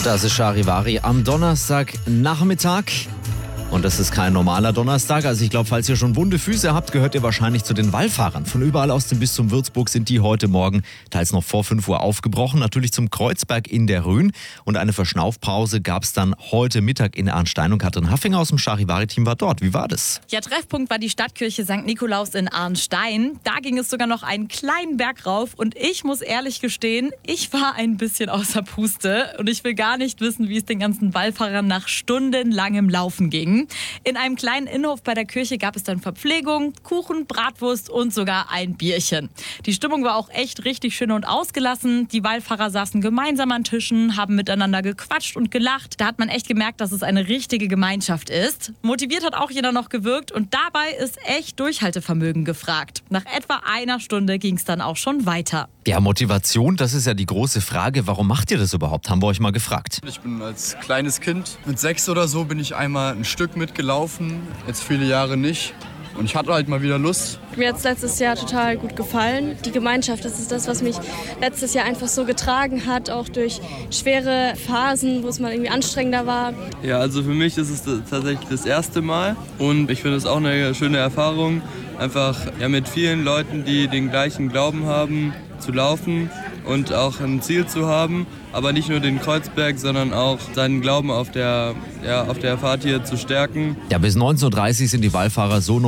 Das ist Charivari am Donnerstagnachmittag. Und das ist kein normaler Donnerstag. Also ich glaube, falls ihr schon wunde Füße habt, gehört ihr wahrscheinlich zu den Wallfahrern. Von überall aus dem Bistum Würzburg sind die heute Morgen teils noch vor 5 Uhr aufgebrochen. Natürlich zum Kreuzberg in der Rhön. Und eine Verschnaufpause gab es dann heute Mittag in Arnstein. Und Katrin Haffinger aus dem Charivari-Team war dort. Wie war das? Ja, Treffpunkt war die Stadtkirche St. Nikolaus in Arnstein. Da ging es sogar noch einen kleinen Berg rauf. Und ich muss ehrlich gestehen, ich war ein bisschen außer Puste. Und ich will gar nicht wissen, wie es den ganzen Wallfahrern nach stundenlangem Laufen ging. In einem kleinen Innenhof bei der Kirche gab es dann Verpflegung, Kuchen, Bratwurst und sogar ein Bierchen. Die Stimmung war auch echt richtig schön und ausgelassen. Die Wallfahrer saßen gemeinsam an Tischen, haben miteinander gequatscht und gelacht. Da hat man echt gemerkt, dass es eine richtige Gemeinschaft ist. Motiviert hat auch jeder noch gewirkt und dabei ist echt Durchhaltevermögen gefragt. Nach etwa einer Stunde ging es dann auch schon weiter. Ja, Motivation, das ist ja die große Frage. Warum macht ihr das überhaupt? Haben wir euch mal gefragt. Ich bin als kleines Kind, mit 6 oder so, bin ich einmal ein Stück mitgelaufen. Jetzt viele Jahre nicht. Und ich hatte halt mal wieder Lust. Mir hat es letztes Jahr total gut gefallen. Die Gemeinschaft, das ist das, was mich letztes Jahr einfach so getragen hat, auch durch schwere Phasen, wo es mal irgendwie anstrengender war. Ja, also für mich ist es tatsächlich das erste Mal und ich finde es auch eine schöne Erfahrung, einfach mit vielen Leuten, die den gleichen Glauben haben, zu laufen und auch ein Ziel zu haben, aber nicht nur den Kreuzberg, sondern auch seinen Glauben auf der Fahrt hier zu stärken. Ja, bis 19:30 Uhr sind die Wallfahrer so noch